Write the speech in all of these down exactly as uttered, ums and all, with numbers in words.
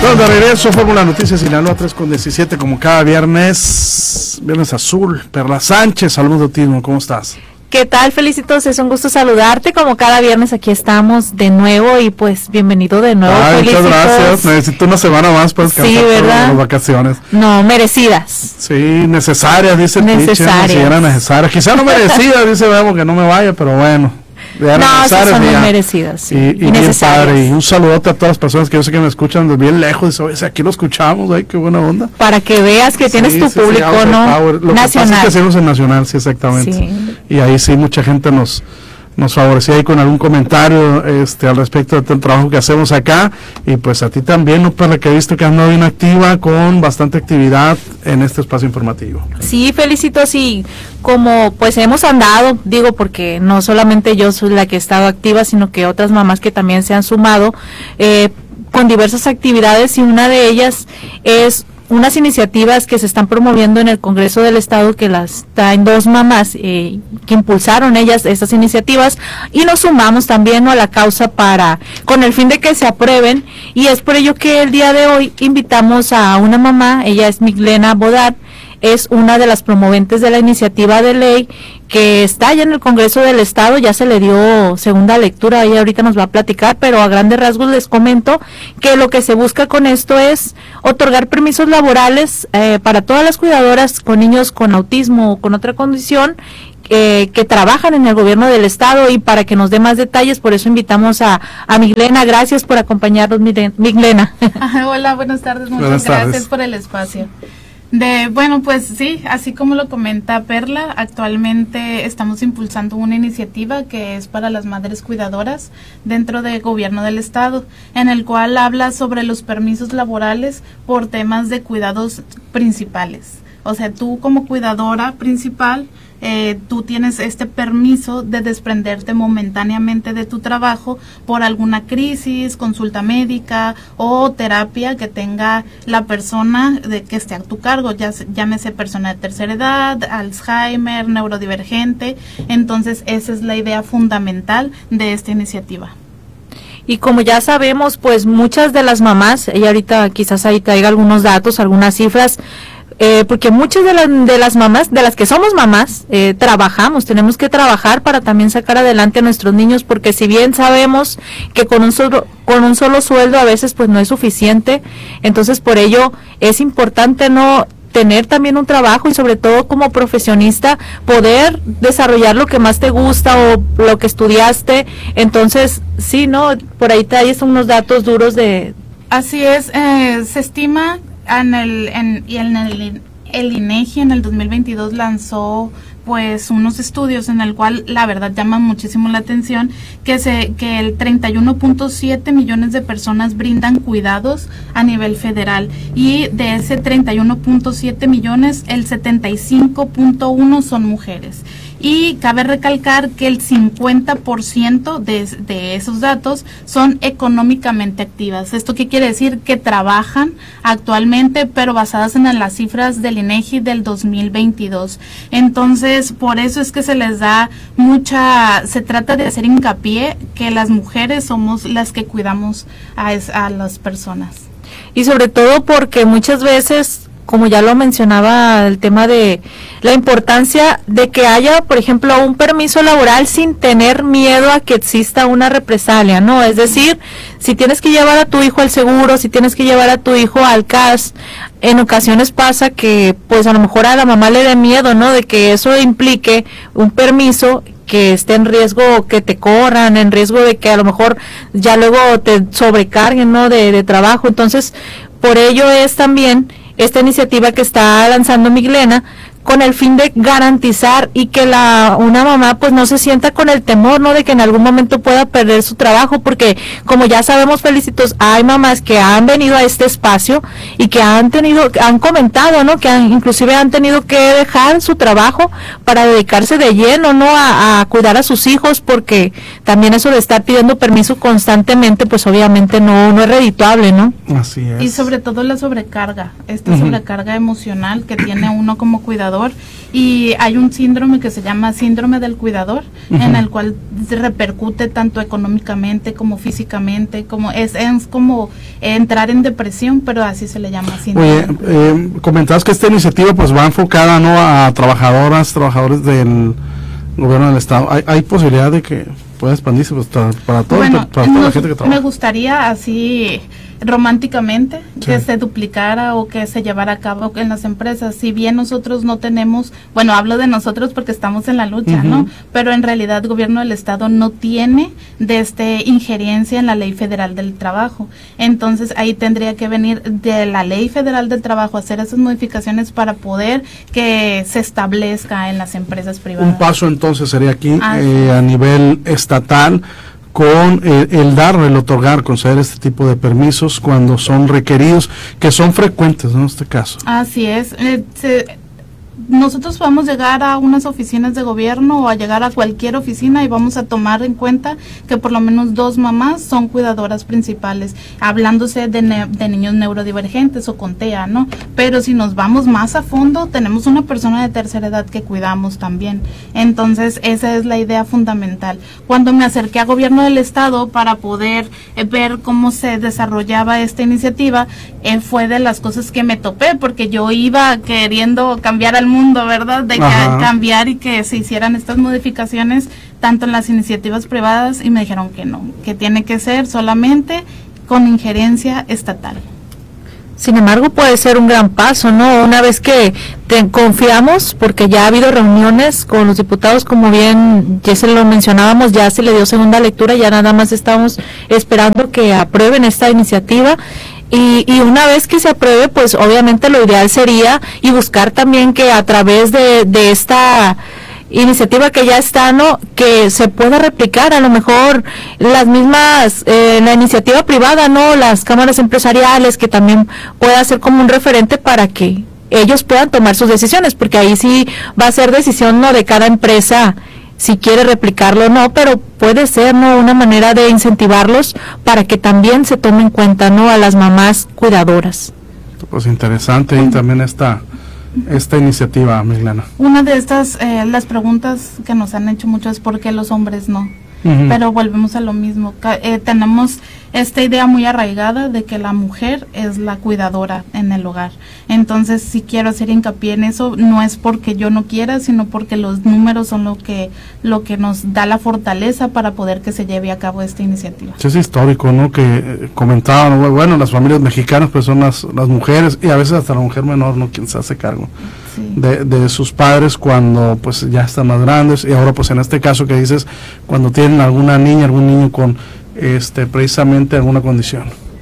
Estamos de regreso, Fórmula Noticias Sinaloa tres con diecisiete, como cada viernes, viernes azul. Perla Sánchez, saludos de ti, ¿cómo estás? ¿Qué tal? Felicitos, es un gusto saludarte, como cada viernes aquí estamos de nuevo y pues bienvenido de nuevo. Ay, muchas gracias, necesito una semana más para descansar sí, ¿verdad? las vacaciones. No, merecidas. Sí, necesarias, dice el necesarias. Si eran necesarias, quizá no merecidas, dice Vemos que no me vaya, pero bueno. No, esas son muy merecidas, sí, y, y, y bien padre, y un saludote a todas las personas que yo sé que me escuchan de bien lejos, dice, oye, aquí lo escuchamos, ay, qué buena onda. Para que veas que sí, tienes tu sí, público, sí, ¿no? Lo nacional. Que pasa es que hacemos en Nacional, sí, exactamente. Sí. Y ahí sí, mucha gente nos nos favorecía ahí con algún comentario este al respecto del trabajo que hacemos acá, y pues a ti también, ¿no? Para que he visto que has andado bien activa, con bastante actividad en este espacio informativo. Sí, felicito, sí, como pues hemos andado, digo, porque no solamente yo soy la que he estado activa, sino que otras mamás que también se han sumado eh, con diversas actividades, y una de ellas es unas iniciativas que se están promoviendo en el Congreso del Estado, que las traen dos mamás eh, que impulsaron ellas estas iniciativas, y nos sumamos también, ¿no?, a la causa para con el fin de que se aprueben, y es por ello que el día de hoy invitamos a una mamá. Ella es Miglena Bodar, es una de las promoventes de la iniciativa de ley que está ya en el Congreso del Estado, ya se le dio segunda lectura, ella ahorita nos va a platicar, pero a grandes rasgos les comento que lo que se busca con esto es otorgar permisos laborales eh, para todas las cuidadoras con niños con autismo o con otra condición eh, que trabajan en el gobierno del Estado, y para que nos dé más detalles, por eso invitamos a, a Miglena. Gracias por acompañarnos, Miglena. Hola, buenas tardes, muchas buenas gracias tardes. por el espacio. De, bueno, pues sí, así como lo comenta Perla, actualmente estamos impulsando una iniciativa que es para las madres cuidadoras dentro del gobierno del Estado, en el cual habla sobre los permisos laborales por temas de cuidados principales. O sea, tú como cuidadora principal, eh, tú tienes este permiso de desprenderte momentáneamente de tu trabajo por alguna crisis, consulta médica o terapia que tenga la persona de que esté a tu cargo, ya llámese persona de tercera edad, Alzheimer, neurodivergente. Entonces esa es la idea fundamental de esta iniciativa. Y como ya sabemos, pues muchas de las mamás, y ahorita quizás ahí traiga algunos datos, algunas cifras, Eh, porque muchas de, la, de las mamás, de las que somos mamás, eh, trabajamos, tenemos que trabajar para también sacar adelante a nuestros niños, porque si bien sabemos que con un solo, con un solo sueldo a veces pues no es suficiente, entonces por ello es importante no tener también un trabajo, y sobre todo como profesionista poder desarrollar lo que más te gusta o lo que estudiaste. Entonces sí, no, por ahí traes unos datos duros de... Así es, eh, se estima en el en, y en el, el INEGI en el dos mil veintidós lanzó pues unos estudios en el cual la verdad llama muchísimo la atención que se que el treinta y uno punto siete millones de personas brindan cuidados a nivel federal, y de ese treinta y uno punto siete millones el setenta y cinco punto uno son mujeres. Y cabe recalcar que el cincuenta por ciento de, de esos datos son económicamente activas. ¿Esto qué quiere decir? Que trabajan actualmente, pero basadas en las cifras del INEGI del dos mil veintidós. Entonces, por eso es que se les da mucha, se trata de hacer hincapié que las mujeres somos las que cuidamos a, a las personas. Y sobre todo porque muchas veces, como ya lo mencionaba, el tema de la importancia de que haya, por ejemplo, un permiso laboral sin tener miedo a que exista una represalia, ¿no? Es decir, si tienes que llevar a tu hijo al seguro, si tienes que llevar a tu hijo al C A S, en ocasiones pasa que, pues a lo mejor a la mamá le dé miedo, ¿no?, de que eso implique un permiso que esté en riesgo, que te corran, en riesgo de que a lo mejor ya luego te sobrecarguen, ¿no?, de, de trabajo. Entonces, por ello es también esta iniciativa que está lanzando Miglena, con el fin de garantizar y que la una mamá pues no se sienta con el temor, ¿no?, de que en algún momento pueda perder su trabajo, porque como ya sabemos, Felicitos, hay mamás que han venido a este espacio y que han tenido, han comentado, ¿no?, que han, inclusive han tenido que dejar su trabajo para dedicarse de lleno, ¿no?, a, a cuidar a sus hijos, porque también eso de estar pidiendo permiso constantemente, pues obviamente no, no es redituable, ¿no? Así es. Y sobre todo la sobrecarga, esta uh-huh. sobrecarga emocional que tiene uno como cuidador. Y hay un síndrome que se llama síndrome del cuidador, uh-huh. en el cual se repercute tanto económicamente como físicamente, como es, es como entrar en depresión, pero así se le llama. Así. Oye, eh, comentabas que esta iniciativa pues va enfocada, ¿no?, a trabajadoras, trabajadores del gobierno del estado. ¿Hay, hay posibilidad de que pueda expandirse pues, para, para, todo, bueno, para toda nos, la gente que trabaja? Me gustaría así románticamente sí. que se duplicara o que se llevara a cabo en las empresas. Si bien nosotros no tenemos, bueno, hablo de nosotros porque estamos en la lucha, uh-huh. ¿no? Pero en realidad el gobierno del estado no tiene de este injerencia en la ley federal del trabajo. Entonces ahí tendría que venir de la ley federal del trabajo hacer esas modificaciones para poder que se establezca en las empresas privadas. Un paso entonces sería aquí ah, eh, a nivel estatal, con el, el dar, el otorgar, conceder este tipo de permisos cuando son requeridos, que son frecuentes, ¿no?, en este caso. Así es. Eh, se, nosotros vamos a llegar a unas oficinas de gobierno o a llegar a cualquier oficina y vamos a tomar en cuenta que por lo menos dos mamás son cuidadoras principales, hablándose de, ne- de niños neurodivergentes o con T E A, ¿no? Pero si nos vamos más a fondo, tenemos una persona de tercera edad que cuidamos también. Entonces, esa es la idea fundamental. Cuando me acerqué a gobierno del estado para poder eh, ver cómo se desarrollaba esta iniciativa, eh, fue de las cosas que me topé, porque yo iba queriendo cambiar al mundo, ¿verdad? De que cambiar y que se hicieran estas modificaciones tanto en las iniciativas privadas, y me dijeron que no, que tiene que ser solamente con injerencia estatal. Sin embargo, puede ser un gran paso, ¿no? Una vez que te confiamos, porque ya ha habido reuniones con los diputados, como bien ya se lo mencionábamos, ya se le dio segunda lectura, ya nada más estamos esperando que aprueben esta iniciativa. Y, y una vez que se apruebe, pues obviamente lo ideal sería y buscar también que a través de, de esta iniciativa que ya está, ¿no?, que se pueda replicar a lo mejor las mismas, eh, la iniciativa privada, ¿no?, las cámaras empresariales, que también pueda ser como un referente para que ellos puedan tomar sus decisiones, porque ahí sí va a ser decisión, ¿no?, de cada empresa si quiere replicarlo o no, pero puede ser, ¿no?, una manera de incentivarlos para que también se tome en cuenta, ¿no?, a las mamás cuidadoras. Pues interesante, y también esta esta iniciativa, Miglena. Una de estas, eh, las preguntas que nos han hecho mucho es ¿por qué los hombres no? Uh-huh. Pero volvemos a lo mismo, eh, tenemos esta idea muy arraigada de que la mujer es la cuidadora en el hogar. Entonces, si quiero hacer hincapié en eso, no es porque yo no quiera, sino porque los números son lo que lo que nos da la fortaleza para poder que se lleve a cabo esta iniciativa. Sí, es histórico, ¿no?, que eh, comentaban, bueno, las familias mexicanas pues son las, las mujeres, y a veces hasta la mujer menor, ¿no?, quien se hace cargo sí. de, de sus padres cuando pues ya están más grandes, y ahora pues en este caso que dices, cuando tienen alguna niña, algún niño con este precisamente alguna condición.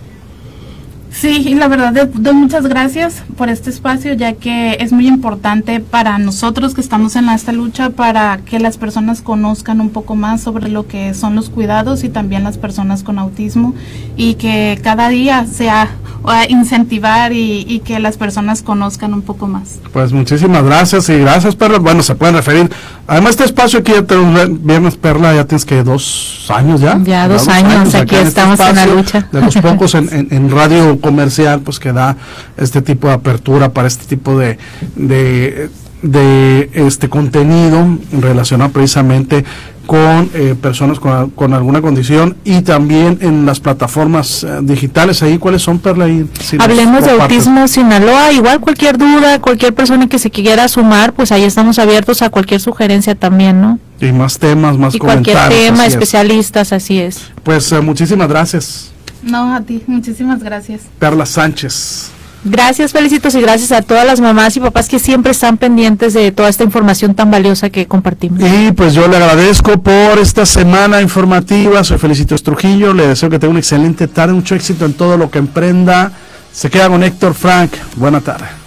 Sí, y la verdad doy muchas gracias por este espacio, ya que es muy importante para nosotros que estamos en esta lucha, para que las personas conozcan un poco más sobre lo que son los cuidados y también las personas con autismo, y que cada día sea incentivar y, y que las personas conozcan un poco más. Pues muchísimas gracias, y gracias, Perla. Bueno, se pueden referir, además este espacio aquí ya te viernes, Perla, ya tienes que dos años ya. Ya dos, dos años, años, aquí estamos en, este en la lucha. De los pocos en, en, en radio comercial, pues que da este tipo de apertura para este tipo de de, de este contenido relacionado precisamente con eh, personas con, con alguna condición, y también en las plataformas eh, digitales. Ahí, ¿cuáles son, Perla? Ahí, si Hablemos de Autismo Sinaloa. Igual cualquier duda, cualquier persona que se quiera sumar, pues ahí estamos abiertos a cualquier sugerencia también, ¿no? Y más temas, más y comentarios. Cualquier tema, especialistas, así es. Pues eh, muchísimas gracias. No, a ti, muchísimas gracias. Perla Sánchez. Gracias, Felicitos, y gracias a todas las mamás y papás que siempre están pendientes de toda esta información tan valiosa que compartimos. Y pues yo le agradezco por esta semana informativa. Soy Felicitos Trujillo, le deseo que tenga una excelente tarde, mucho éxito en todo lo que emprenda. Se queda con Héctor Frank. Buena tarde.